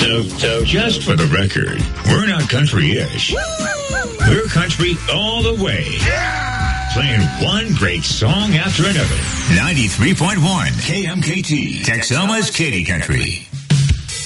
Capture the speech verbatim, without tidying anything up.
So, so just for the record, we're not country-ish. We're country all the way. Yeah! Playing one great song after another. ninety-three point one K M K T, Texoma's Katy Country.